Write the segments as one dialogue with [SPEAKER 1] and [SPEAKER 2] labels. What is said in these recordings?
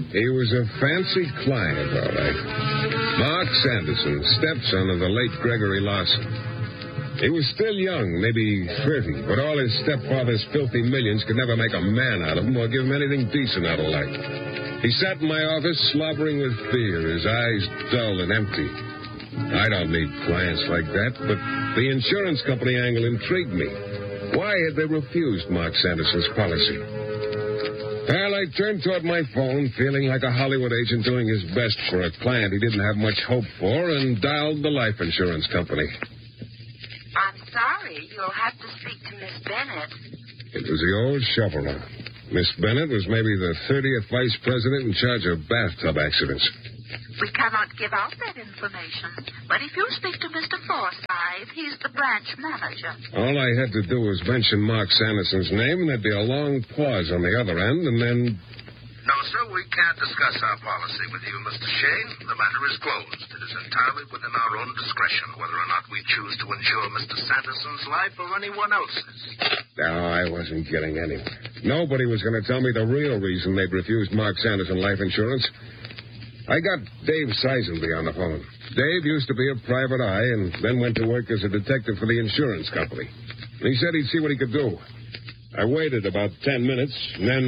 [SPEAKER 1] He was a fancy client, all right. Mark Sanderson, stepson of the late Gregory Larson. He was still young, maybe 30, but all his stepfather's filthy millions could never make a man out of him or give him anything decent out of life. He sat in my office slobbering with fear, his eyes dull and empty. I don't need clients like that, but the insurance company angle intrigued me. Why had they refused Mark Sanderson's policy? Well, I turned toward my phone, feeling like a Hollywood agent doing his best for a client he didn't have much hope for, and dialed the life insurance company.
[SPEAKER 2] I'm sorry. You'll have to speak to Miss Bennett.
[SPEAKER 1] It was the old shoveler. Miss Bennett was maybe the 30th vice president in charge of bathtub accidents.
[SPEAKER 2] We cannot give out that information. But if you speak to Mr. Forsythe, he's the branch manager.
[SPEAKER 1] All I had to do was mention Mark Sanderson's name, and there'd be a long pause on the other end, and then...
[SPEAKER 3] No, sir, we can't discuss our policy with you, Mr. Shane. The matter is closed. It is entirely within our own discretion whether or not we choose to insure Mr. Sanderson's life or anyone else's.
[SPEAKER 1] No, I wasn't getting anywhere. Nobody was going to tell me the real reason they'd refused Mark Sanderson life insurance. I got Dave Sizenby on the phone. Dave used to be a private eye and then went to work as a detective for the insurance company. He said he'd see what he could do. I waited about 10 minutes, and then...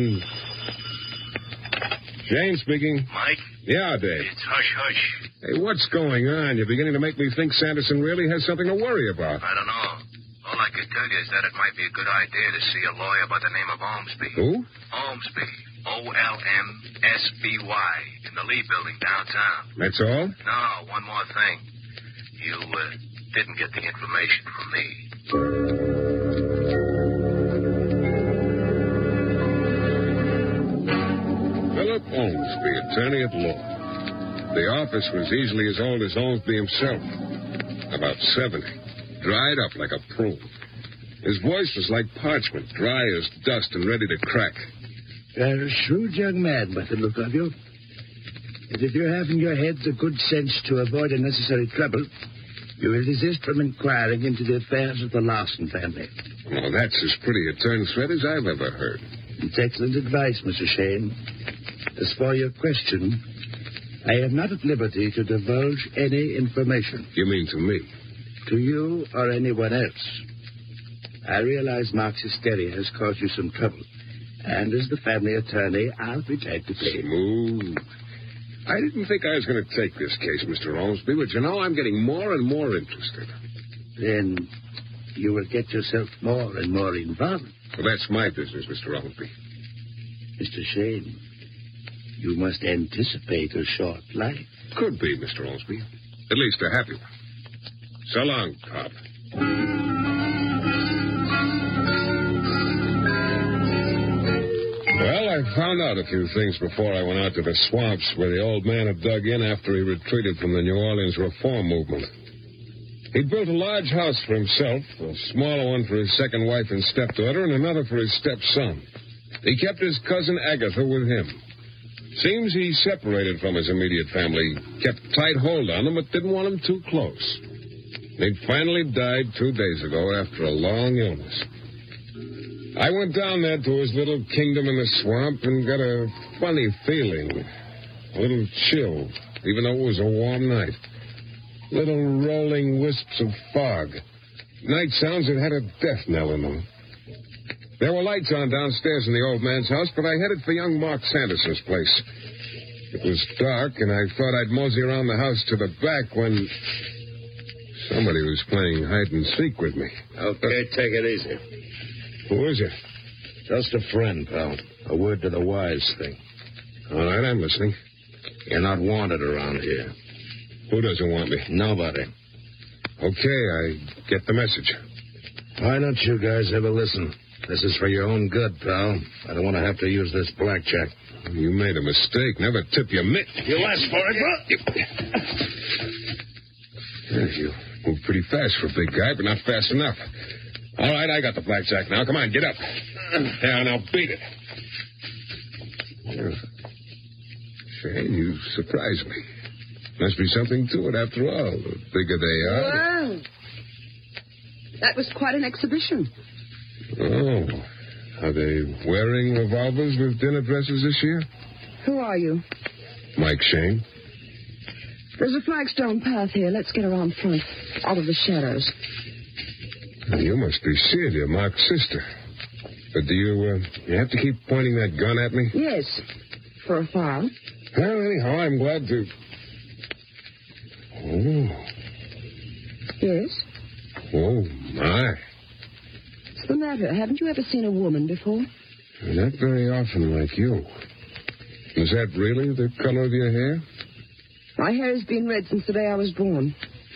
[SPEAKER 1] Shane speaking.
[SPEAKER 4] Mike?
[SPEAKER 1] Yeah, Dave.
[SPEAKER 4] It's hush-hush.
[SPEAKER 1] Hey, what's going on? You're beginning to make me think Sanderson really has something to worry about.
[SPEAKER 3] I don't know. All I can tell you is that it might be a good idea to see a lawyer by the name of Ormsby.
[SPEAKER 1] Who?
[SPEAKER 3] Ormsby. O-L-M-S-B-Y. In the Lee Building downtown.
[SPEAKER 1] That's all?
[SPEAKER 3] No, one more thing. You didn't get the information from me.
[SPEAKER 1] Philip Ormsby, attorney at law. The office was easily as old as Ormsby himself. About 70. Dried up like a prune. His voice was like parchment, dry as dust and ready to crack.
[SPEAKER 5] You're a shrewd young man by the look of you. And if you have in your head the good sense to avoid unnecessary trouble, you will desist from inquiring into the affairs of the Larson family.
[SPEAKER 1] Oh, that's as pretty a turn thread as I've ever heard.
[SPEAKER 5] It's excellent advice, Mr. Shane. As for your question, I am not at liberty to divulge any information.
[SPEAKER 1] You mean to me?
[SPEAKER 5] To you or anyone else. I realize Mark's hysteria has caused you some trouble. And as the family attorney, I'll be glad to pay.
[SPEAKER 1] Smooth. I didn't think I was going to take this case, Mr. Ormsby, but you know, I'm getting more and more interested.
[SPEAKER 5] Then you will get yourself more and more involved.
[SPEAKER 1] Well, that's my business, Mr. Ormsby.
[SPEAKER 5] Mr. Shane, you must anticipate a short life.
[SPEAKER 1] Could be, Mr. Ormsby. At least a happy one. So long, Cobb. Well, I found out a few things before I went out to the swamps where the old man had dug in after he retreated from the New Orleans reform movement. He'd built a large house for himself, a smaller one for his second wife and stepdaughter, and another for his stepson. He kept his cousin Agatha with him. Seems he separated from his immediate family, kept tight hold on them, but didn't want them too close. He'd finally died 2 days ago after a long illness. I went down there to his little kingdom in the swamp and got a funny feeling. A little chill, even though it was a warm night. Little rolling wisps of fog. Night sounds that had a death knell in them. There were lights on downstairs in the old man's house, but I headed for young Mark Sanderson's place. It was dark, and I thought I'd mosey around the house to the back when somebody was playing hide-and-seek with me.
[SPEAKER 5] Okay, take it easy.
[SPEAKER 1] Who is it?
[SPEAKER 5] Just a friend, pal. A word to the wise thing.
[SPEAKER 1] All right, I'm listening.
[SPEAKER 5] You're not wanted around here.
[SPEAKER 1] Who doesn't want me?
[SPEAKER 5] Nobody.
[SPEAKER 1] Okay, I get the message.
[SPEAKER 5] Why don't you guys ever listen? This is for your own good, pal. I don't want to have to use this blackjack.
[SPEAKER 1] You made a mistake. Never tip your mitt.
[SPEAKER 5] You asked for it,
[SPEAKER 1] bro. You move pretty fast for a big guy, but not fast enough. All right, I got the blackjack now. Come on, get up. Yeah, now beat it. Shane, you surprised me. Must be something to it after all. The bigger they are.
[SPEAKER 6] Well, that was quite an exhibition.
[SPEAKER 1] Oh. Are they wearing revolvers with dinner dresses this year?
[SPEAKER 6] Who are you?
[SPEAKER 1] Mike Shane.
[SPEAKER 6] There's a flagstone path here. Let's get around front, out of the shadows.
[SPEAKER 1] You must be Celia, Mark's sister. But do you have to keep pointing that gun at me?
[SPEAKER 6] Yes, for a while.
[SPEAKER 1] Well, anyhow, I'm glad to... Oh.
[SPEAKER 6] Yes?
[SPEAKER 1] Oh, my.
[SPEAKER 6] What's the matter? Haven't you ever seen a woman before?
[SPEAKER 1] Not very often like you. Is that really the color of your hair?
[SPEAKER 6] My hair has been red since the day I was born.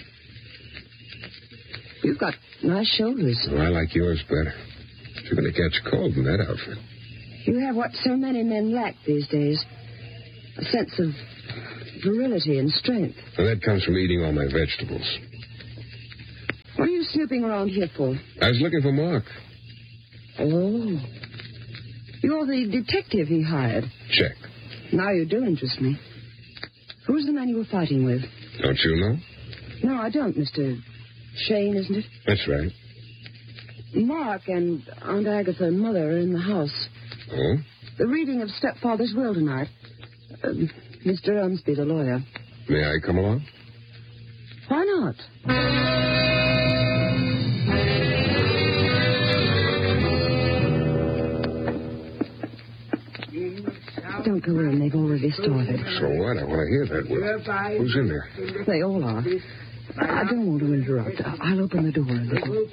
[SPEAKER 6] You've got nice shoulders.
[SPEAKER 1] Oh, I like yours better. You're going to catch cold in that outfit.
[SPEAKER 6] You have what so many men lack these days. A sense of virility and strength.
[SPEAKER 1] And that comes from eating all my vegetables.
[SPEAKER 6] What are you snooping around here for?
[SPEAKER 1] I was looking for Mark.
[SPEAKER 6] Oh. You're the detective he hired.
[SPEAKER 1] Check.
[SPEAKER 6] Now you do interest me. Who's the man you were fighting with?
[SPEAKER 1] Don't you know?
[SPEAKER 6] No, I don't, Mr. Shane, isn't it?
[SPEAKER 1] That's right.
[SPEAKER 6] Mark and Aunt Agatha and Mother are in the house.
[SPEAKER 1] Oh?
[SPEAKER 6] The reading of Stepfather's will tonight. Mr. Elmsby, the lawyer.
[SPEAKER 1] May I come along?
[SPEAKER 6] Why not? Don't go in. They've already started.
[SPEAKER 1] So what? I want to hear that will. Who's in there?
[SPEAKER 6] They all are. I don't want to interrupt. I'll open the door a little.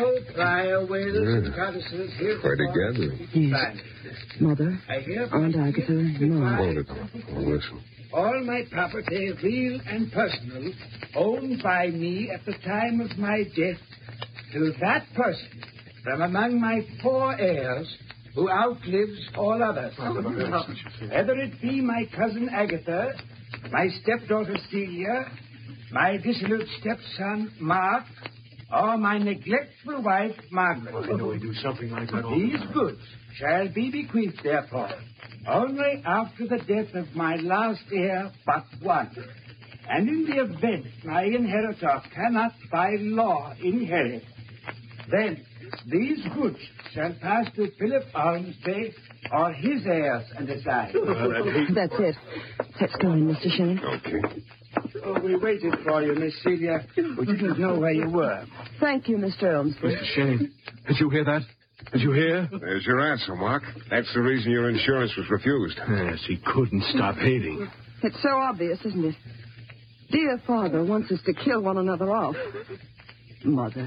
[SPEAKER 1] Quite a gathering.
[SPEAKER 6] Yes. Mother, Aunt Agatha, and Mom.
[SPEAKER 1] Hold it. I'll listen.
[SPEAKER 5] All my property, real and personal, owned by me at the time of my death to that person from among my 4 heirs who outlives all others. Whether it be my cousin Agatha, my stepdaughter Celia, my dissolute stepson Mark, or my neglectful wife Margaret.
[SPEAKER 4] I know we do something like that all
[SPEAKER 5] These
[SPEAKER 4] the time.
[SPEAKER 5] goods shall be bequeathed, therefore, only after the death of my last heir but one. And in the event my inheritor cannot by law inherit, then these goods shall pass to Philip Ormsby or his heirs and assign.
[SPEAKER 6] That's it. Let's go in, Mr. Shane.
[SPEAKER 1] Okay.
[SPEAKER 5] Oh, we waited for you, Miss Celia. We didn't know where you were.
[SPEAKER 6] Thank you, Mr. Elmsby.
[SPEAKER 4] Mr. Shane, did you hear that? Did you hear?
[SPEAKER 1] There's your answer, Mark. That's the reason your insurance was refused.
[SPEAKER 4] Yes, he couldn't stop hating.
[SPEAKER 6] It's so obvious, isn't it? Dear father wants us to kill one another off. Mother.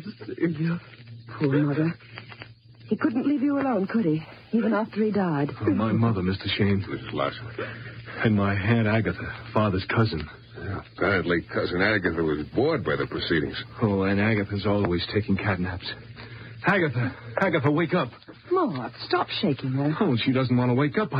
[SPEAKER 6] Poor mother. He couldn't leave you alone, could he? Even after he died.
[SPEAKER 4] Oh, my mother, Mr. Shane.
[SPEAKER 1] Mrs. Larson.
[SPEAKER 4] And my Aunt Agatha, father's cousin.
[SPEAKER 1] Yeah, apparently, Cousin Agatha was bored by the proceedings.
[SPEAKER 4] Oh, and Agatha's always taking catnaps. Agatha, wake up.
[SPEAKER 6] Mark, stop shaking her.
[SPEAKER 4] Oh, she doesn't want to wake up.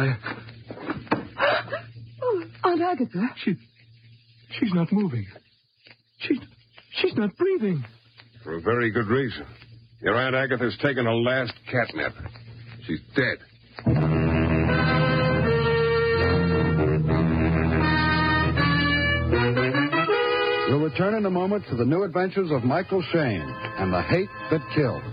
[SPEAKER 6] Oh, Aunt Agatha.
[SPEAKER 4] She's not moving. She's not breathing.
[SPEAKER 1] For a very good reason. Your Aunt Agatha's taken her last catnap. She's dead.
[SPEAKER 7] We'll return in a moment to the new adventures of Michael Shane and the hate that killed.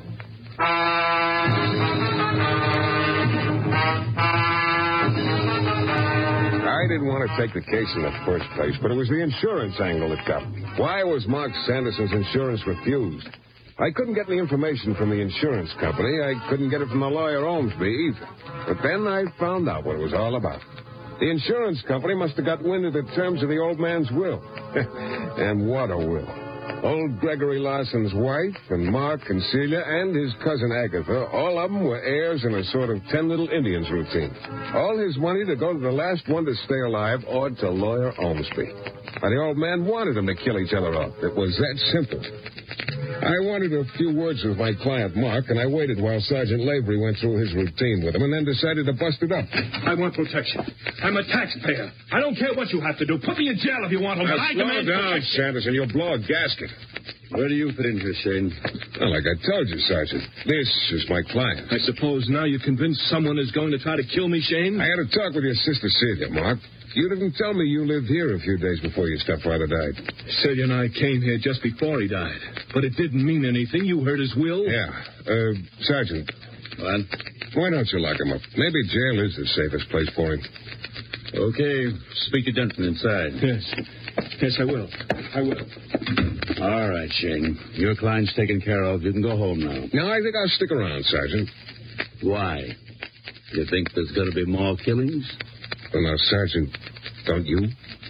[SPEAKER 1] I didn't want to take the case in the first place, but it was the insurance angle that got me. Why was Mark Sanderson's insurance refused? I couldn't get any information from the insurance company. I couldn't get it from the lawyer Ormsby either. But then I found out what it was all about. The insurance company must have got wind of the terms of the old man's will. And what a will. Old Gregory Larson's wife and Mark and Celia and his cousin Agatha, all of them were heirs in a sort of 10 Little Indians routine. All his money to go to the last one to stay alive or to lawyer Ormsby. And the old man wanted them to kill each other off. It was that simple. I wanted a few words with my client, Mark, and I waited while Sergeant Lavery went through his routine with him and then decided to bust it up.
[SPEAKER 8] I want protection. I'm a taxpayer. I don't care what you have to do. Put me in jail if you want to.
[SPEAKER 1] Now,
[SPEAKER 8] I
[SPEAKER 1] slow
[SPEAKER 8] demand
[SPEAKER 1] down,
[SPEAKER 8] protection.
[SPEAKER 1] Sanderson. You'll blow a gasket.
[SPEAKER 7] Where do you fit in here, Shane?
[SPEAKER 1] Well, like I told you, Sergeant, this is my client.
[SPEAKER 8] I suppose now you're convinced someone is going to try to kill me, Shane?
[SPEAKER 1] I had a talk with your sister, Celia, Mark. You didn't tell me you lived here a few days before your stepfather died.
[SPEAKER 8] Celia and I came here just before he died. But it didn't mean anything. You heard his will.
[SPEAKER 1] Yeah. Sergeant,
[SPEAKER 5] What?
[SPEAKER 1] Why don't you lock him up? Maybe jail is the safest place for him.
[SPEAKER 5] Okay. Speak to Denton inside.
[SPEAKER 8] Yes, I will.
[SPEAKER 5] All right, Shane. Your client's taken care of. You can go home now.
[SPEAKER 1] No, I think I'll stick around, Sergeant.
[SPEAKER 5] Why? You think there's going to be more killings?
[SPEAKER 1] Well, now, Sergeant, don't you?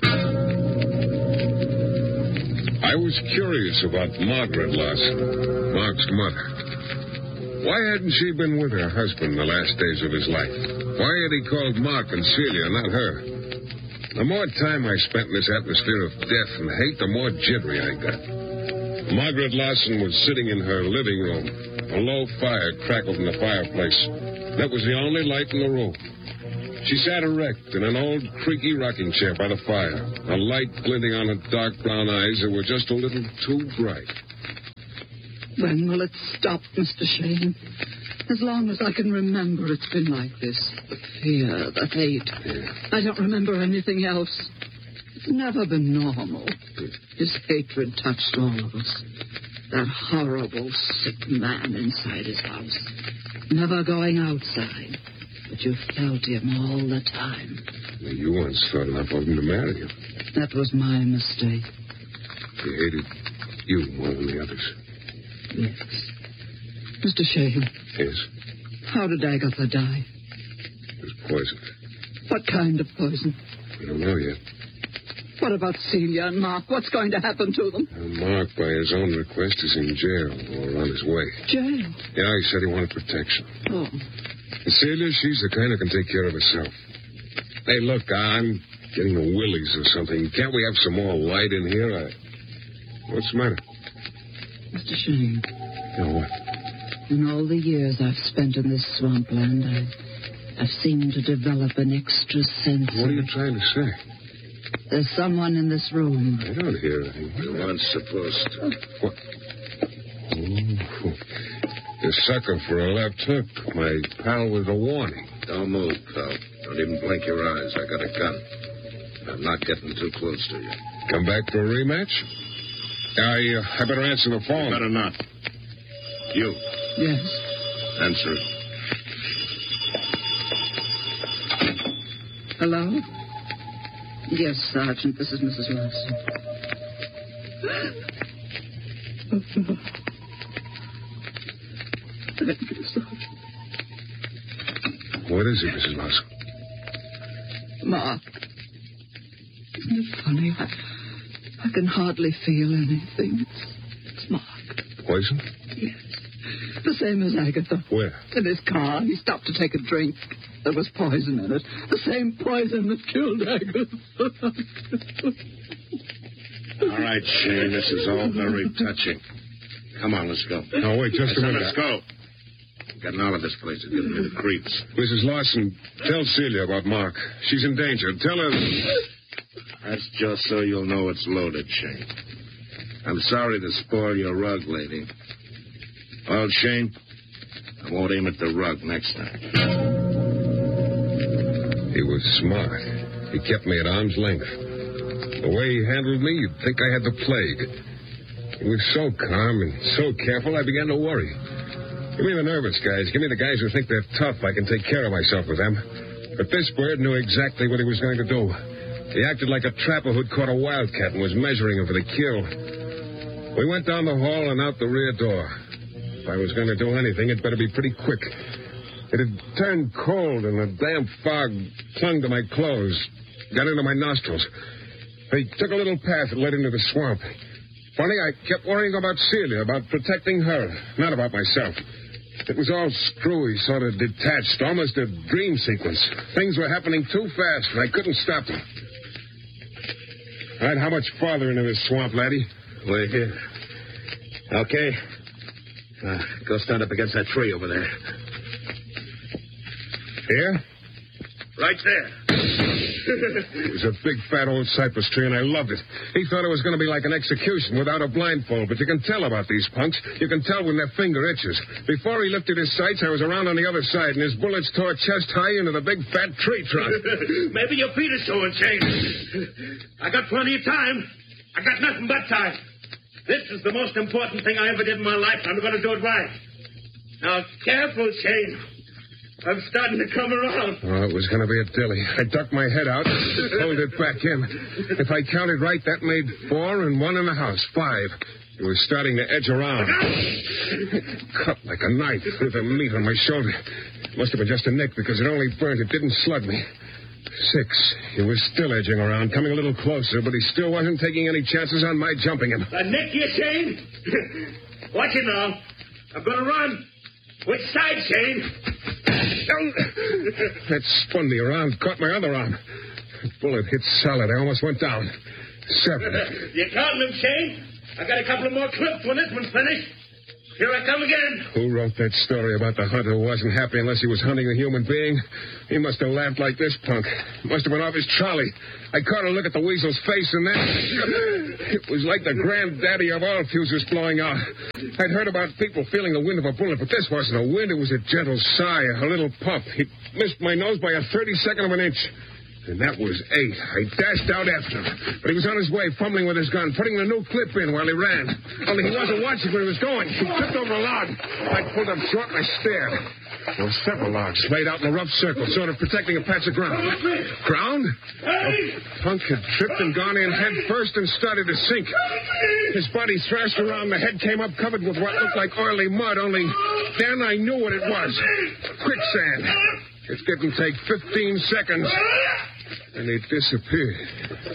[SPEAKER 1] I was curious about Margaret Lawson, Mark's mother. Why hadn't she been with her husband the last days of his life? Why had he called Mark and Celia, not her? The more time I spent in this atmosphere of death and hate, the more jittery I got. Margaret Lawson was sitting in her living room. A low fire crackled in the fireplace. That was the only light in the room. She sat erect in an old, creaky rocking chair by the fire, a light glinting on her dark brown eyes that were just a little too bright.
[SPEAKER 9] When will it stop, Mr. Shane? As long as I can remember, it's been like this. The fear, the hate. I don't remember anything else. It's never been normal. His hatred touched all of us. That horrible, sick man inside his house. Never going outside. But you felt him all the time.
[SPEAKER 1] You once thought enough of him to marry you.
[SPEAKER 9] That was my mistake.
[SPEAKER 1] He hated you more than the others.
[SPEAKER 9] Yes. Mr. Shane.
[SPEAKER 1] Yes?
[SPEAKER 9] How did Agatha die?
[SPEAKER 1] It was poisoned.
[SPEAKER 9] What kind of poison?
[SPEAKER 1] We don't know yet.
[SPEAKER 9] What about Celia and Mark? What's going to happen to them?
[SPEAKER 1] Mark, by his own request, is in jail or on his way.
[SPEAKER 9] Jail?
[SPEAKER 1] Yeah, he said he wanted protection.
[SPEAKER 9] Oh.
[SPEAKER 1] And Celia, she's the kind who can take care of herself. Hey, look, I'm getting the willies or something. Can't we have some more light in here? What's the matter?
[SPEAKER 9] Mr. Shane.
[SPEAKER 1] Yeah, what?
[SPEAKER 9] In all the years I've spent in this swampland, I've seemed to develop an extra sense
[SPEAKER 1] What are you trying to say?
[SPEAKER 9] There's someone in this room.
[SPEAKER 1] I don't hear anything.
[SPEAKER 3] You weren't supposed to.
[SPEAKER 1] What? Oh, the sucker for a left hook. My pal with a warning.
[SPEAKER 3] Don't move, pal. Don't even blink your eyes. I got a gun. I'm not getting too close to you.
[SPEAKER 1] Come back for a rematch? I better answer the phone.
[SPEAKER 3] Better not. You.
[SPEAKER 9] Yes.
[SPEAKER 3] Answer it.
[SPEAKER 9] Hello? Yes, Sergeant. This is Mrs. Lawson. Thank you, Sergeant.
[SPEAKER 1] What is it, Mrs. Lawson?
[SPEAKER 9] Mark. Isn't it funny? I can hardly feel anything. It's Mark.
[SPEAKER 1] Poison?
[SPEAKER 9] Yes. The same as Agatha.
[SPEAKER 1] Where?
[SPEAKER 9] In his car. He stopped to take a drink. There was poison in it. The same poison that killed Agatha.
[SPEAKER 3] All right, Shane. This is all very touching. Come on, let's go.
[SPEAKER 1] No, wait, just a minute.
[SPEAKER 3] Let's go. Getting out of this place is giving me the creeps.
[SPEAKER 1] Mrs. Lawson, tell Celia about Mark. She's in danger. Tell her...
[SPEAKER 3] That's just so you'll know it's loaded, Shane. I'm sorry to spoil your rug, lady. Well, Shane, I won't aim at the rug next time.
[SPEAKER 1] He was smart. He kept me at arm's length. The way he handled me, you'd think I had the plague. He was so calm and so careful, I began to worry. Give me the nervous guys. Give me the guys who think they're tough. I can take care of myself with them. But this bird knew exactly what he was going to do. He acted like a trapper who'd caught a wildcat and was measuring him for the kill. We went down the hall and out the rear door. If I was going to do anything, it better be pretty quick. It had turned cold, and the damp fog clung to my clothes, got into my nostrils. They took a little path that led into the swamp. Funny, I kept worrying about Celia, about protecting her, not about myself. It was all screwy, sort of detached, almost a dream sequence. Things were happening too fast, and I couldn't stop them. All right, how much farther into this swamp, laddie?
[SPEAKER 5] We're here. Okay. Go stand up against that tree over there.
[SPEAKER 1] Here?
[SPEAKER 3] Right there.
[SPEAKER 1] It was a big, fat old cypress tree, and I loved it. He thought it was going to be like an execution without a blindfold, but you can tell about these punks. You can tell when their finger itches. Before he lifted his sights, I was around on the other side, and his bullets tore chest high into the big, fat tree trunk.
[SPEAKER 8] Maybe your feet are showing, Shane. I got plenty of time. I got nothing but time. This is the most important thing I ever did in my life. I'm going to do it right.
[SPEAKER 3] Now, careful, Shane. I'm starting to come around.
[SPEAKER 1] Oh, it was going to be a dilly. I ducked my head out, pulled it back in. If I counted right, that made 4 and 1 in the house. 5. It was starting to edge around. Cut like a knife through the meat on my shoulder. Must have been just a nick because it only burnt. It didn't slug me. 6. He was still edging around, coming a little closer, but he still wasn't taking any chances on my jumping him.
[SPEAKER 3] A nick, you, Shane? Watch it now. I'm going to run. Which side, Shane?
[SPEAKER 1] That spun me around, caught my other arm. The bullet hit solid. I almost went down. 7.
[SPEAKER 3] You counting them, Shane? I got a couple of more clips when this one's finished. Here I come again.
[SPEAKER 1] Who wrote that story about the hunter who wasn't happy unless he was hunting a human being? He must have laughed like this punk. Must have been off his trolley. I caught a look at the weasel's face, and then it was like the granddaddy of all fuses blowing out. I'd heard about people feeling the wind of a bullet, but this wasn't a wind. It was a gentle sigh, a little puff. He missed my nose by a 32nd of an inch. And that was 8. I dashed out after him. But he was on his way, fumbling with his gun, putting the new clip in while he ran. Only he wasn't watching where he was going. He tripped over a log. I pulled up short and I stared. There were several logs laid out in a rough circle, sort of protecting a patch of ground. Ground? The punk had tripped and gone in head first and started to sink. His body thrashed around. The head came up covered with what looked like oily mud, only then I knew what it was. Quicksand. It didn't take 15 seconds. And it disappeared.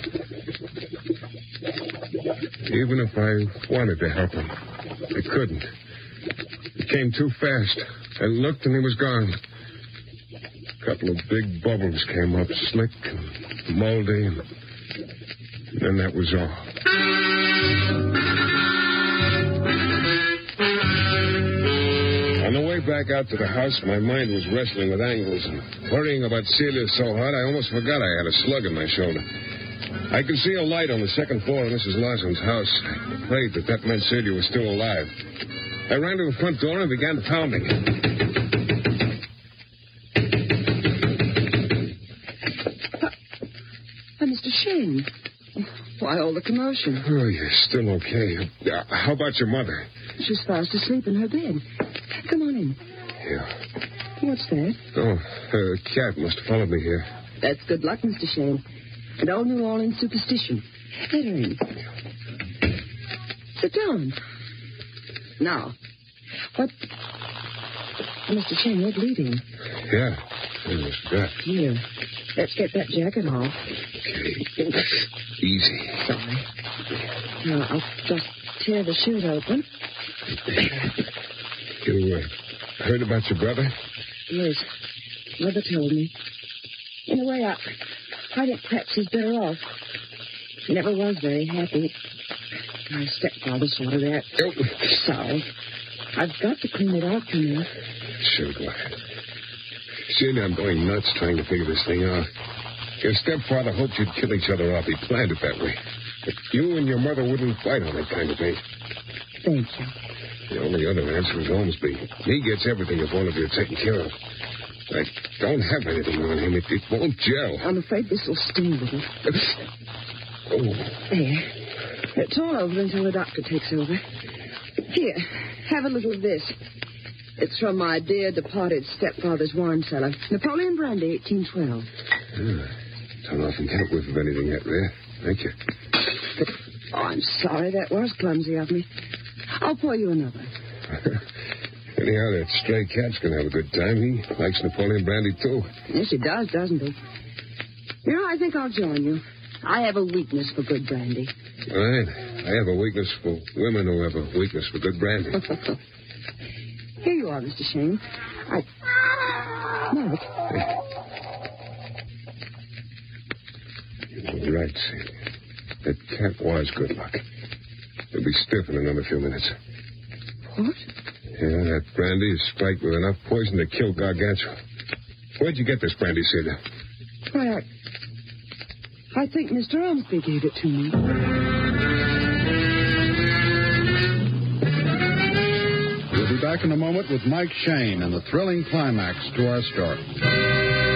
[SPEAKER 1] Even if I wanted to help him, I couldn't. It came too fast. I looked and he was gone. A couple of big bubbles came up, slick and moldy, and then that was all. On the way back out to the house, my mind was wrestling with angles and worrying about Celia so hard I almost forgot I had a slug in my shoulder. I could see a light on the second floor of Mrs. Larson's house. I prayed that meant Celia was still alive. I ran to the front door and began pounding.
[SPEAKER 6] Mr. Shane. Why all the commotion?
[SPEAKER 1] Oh, you're still okay. How about your mother?
[SPEAKER 6] She's fast asleep in her bed. Come on in.
[SPEAKER 1] Yeah.
[SPEAKER 6] What's that?
[SPEAKER 1] Oh, a cat must have followed me here.
[SPEAKER 6] That's good luck, Mr. Shane. An old New Orleans superstition. Let her in. Sit down. Now, what... Mr. Shane, you're bleeding.
[SPEAKER 1] Yeah. What's that?
[SPEAKER 6] Here. Let's get that jacket off.
[SPEAKER 1] Okay. Easy.
[SPEAKER 6] Sorry. Now, I'll just tear the shirt open.
[SPEAKER 1] You heard about your brother?
[SPEAKER 6] Yes. Mother told me. In a way, I think perhaps he's better off. He never was very happy. My stepfather saw to that.
[SPEAKER 1] Oh.
[SPEAKER 6] Sorry. I've got to clean it out, you know.
[SPEAKER 1] Sure, go ahead. See, I'm going nuts trying to figure this thing out. Your stepfather hoped you'd kill each other off. He planned it that way. But you and your mother wouldn't fight on that kind of thing.
[SPEAKER 6] Thank you.
[SPEAKER 1] The only other answer is Ormsby. He gets everything if one of you are taken care of. I don't have anything on him. It won't gel.
[SPEAKER 6] I'm afraid this will sting a little.
[SPEAKER 1] Oh.
[SPEAKER 6] There. It's all over until the doctor takes over. Here, have a little of this. It's from my dear departed stepfather's wine cellar. Napoleon brandy, 1812.
[SPEAKER 1] Don't often get whiff of anything that rare. Thank you.
[SPEAKER 6] Oh, I'm sorry. That was clumsy of me. I'll pour you another.
[SPEAKER 1] Anyhow, that stray cat's going to have a good time. He likes Napoleon brandy, too.
[SPEAKER 6] Yes, he does, doesn't he? You know, I think I'll join you. I have a weakness for good brandy.
[SPEAKER 1] All right. I have a weakness for women who have a weakness for good brandy.
[SPEAKER 6] Here you are, Mr. Shane. Mike.
[SPEAKER 1] You're right, Celia. That cat was good luck. He'll be stiff in another few minutes.
[SPEAKER 6] What?
[SPEAKER 1] Yeah, that brandy is spiked with enough poison to kill Gargantua. Where'd you get this brandy, Celia?
[SPEAKER 6] Why, I think Mr. Ormsby gave it to me.
[SPEAKER 7] We'll be back in a moment with Mike Shane and the thrilling climax to our story.